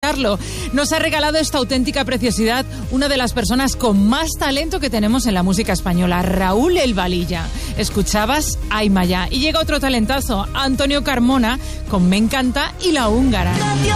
sacarlo. Nos ha regalado esta auténtica preciosidad una de las personas con más talento que tenemos en la música española, Raúl El Valilla. Escuchabas Ay Maya. Y llega otro talentazo, Antonio Carmona, con Me Encanta y La Húngara.